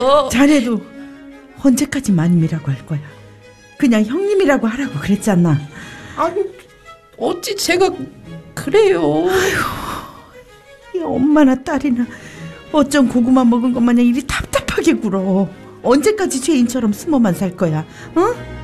자네도 언제까지 마님이라고 할 거야? 그냥 형님이라고 하라고 그랬잖아. 아니, 어찌 제가 그래요. 아이고, 이 엄마나 딸이나 어쩜 고구마 먹은 것 마냥 이리 답답하게 굴어. 언제까지 죄인처럼 숨어만 살 거야? 어?